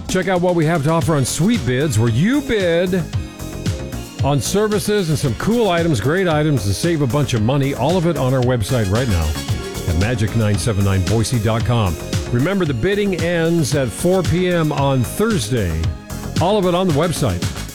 Check out what we have to offer on Sweet Bids, where you bid on services and some cool items, great items, and save a bunch of money. All of it on our website right now at magic979boise.com. Remember, the bidding ends at 4 p.m. on Thursday. All of it on the website.